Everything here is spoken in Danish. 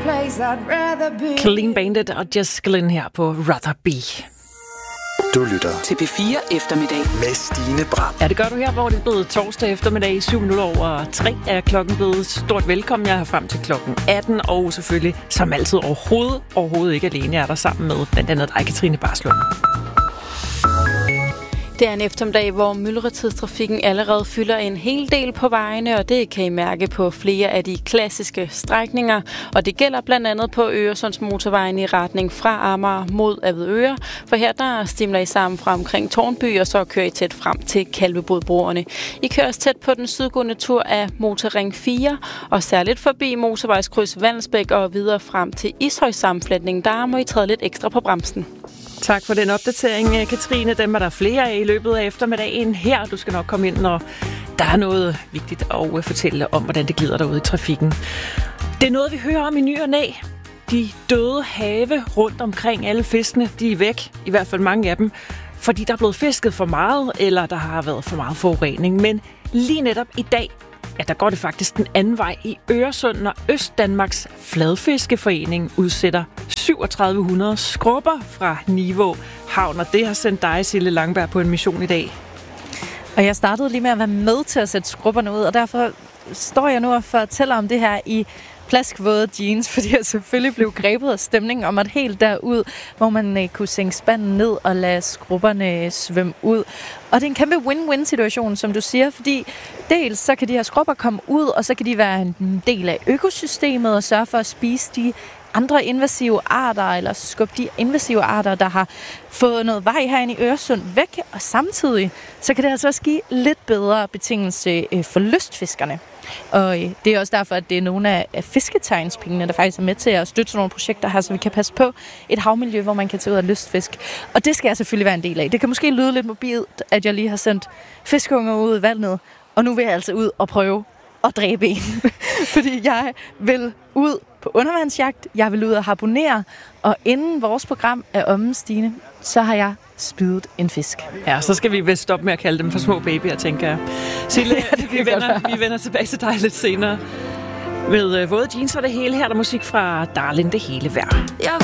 place I'd rather be. Clean Bandit og Jess Glynn her på Rather Be. Du lytter til P4 eftermiddag med Stine Bram. Ja, det gør du her, hvor det er blevet torsdag eftermiddag. 7:07 er klokken blevet. Stort velkommen. Jeg er her frem til klokken 18. Og selvfølgelig, som altid, overhovedet ikke alene. Jeg er der sammen med blandt andet dig, Katrine Barslund. Det er en eftermiddag, hvor myldretidstrafikken allerede fylder en hel del på vejene, og det kan I mærke på flere af de klassiske strækninger. Og det gælder blandt andet på Øresundsmotorvejen i retning fra Amager mod Avedøre, for her der stimler I sammen fra omkring Tårnby, og så kører I tæt frem til Kalvebodbroerne. I kører også tæt på den sydgående tur af Motorring 4, og særligt forbi motorvejskryds Vandelsbæk og videre frem til Ishøj-sammenflætningen. Der må I træde lidt ekstra på bremsen. Tak for den opdatering, Katrine. Dem er der flere af i løbet af eftermiddagen her. Du skal nok komme ind, når der er noget vigtigt at fortælle om, hvordan det glider derude i trafikken. Det er noget, vi hører om i ny og næ. De døde have rundt omkring, alle fiskene, de er væk. I hvert fald mange af dem. Fordi der er blevet fisket for meget, eller der har været for meget forurening. Men lige netop i dag, ja, der går det faktisk den anden vej i Øresund, når Østdanmarks Fladfiskeforening udsætter 3700 skrubber fra Nivå Havn, og det har sendt dig, Sille Langberg, på en mission i dag. Og jeg startede lige med at være med til at sætte skrubberne ud, og derfor står jeg nu og fortæller om det her i plaskvåde jeans, fordi jeg selvfølgelig blev grebet af stemningen om at helt derud, hvor man kunne sænke spanden ned og lade skrubberne svømme ud. Og det er en kæmpe win-win situation, som du siger, fordi dels så kan de her skrubber komme ud, og så kan de være en del af økosystemet og sørge for at spise de andre invasive arter, eller skubbe de invasive arter, der har fået noget vej herinde i Øresund væk, og samtidig så kan det altså også give lidt bedre betingelse for lystfiskerne. Og det er også derfor, at det er nogle af fisketegnspengene, der faktisk er med til at støtte sådan nogle projekter her, så vi kan passe på et havmiljø, hvor man kan tage ud og lystfisk. Og det skal jeg selvfølgelig være en del af. Det kan måske lyde lidt mobilt, at jeg lige har sendt fiskeunger ud i vandet, og nu vil jeg altså ud og prøve at dræbe en. Fordi jeg vil ud på undervandsjagt, jeg vil ud og harponere, og inden vores program er omme, Stine, så har jeg spydet en fisk. Ja, så skal vi vist stoppe med at kalde dem for små babyer, tænker jeg. Sille, vi vender tilbage til dig lidt senere. Med våde jeans og det hele her, der musik fra Darlin, det hele værd.